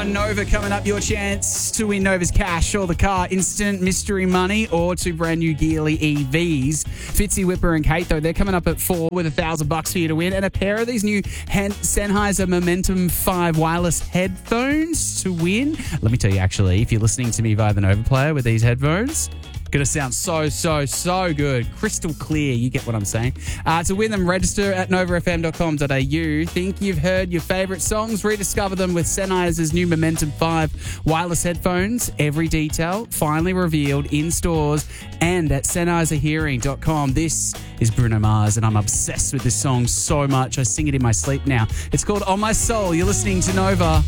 Nova coming up. Your chance to win Nova's cash or the car instant mystery money or two brand new Geely EVs. Fitzy, Whipper and Kate, though, they're coming up at 4 with $1,000 for you to win and a pair of these new Sennheiser Momentum 5 wireless headphones to win. Let me tell you, actually, if you're listening to me via the Nova player with these headphones, going to sound so good. Crystal clear. You get what I'm saying. To win them, register at novafm.com.au. Think you've heard your favourite songs? Rediscover them with Sennheiser's new Momentum 5 wireless headphones. Every detail finally revealed in stores and at sennheiserhearing.com. This is Bruno Mars, and I'm obsessed with this song so much. I sing it in my sleep now. It's called On My Soul. You're listening to Nova.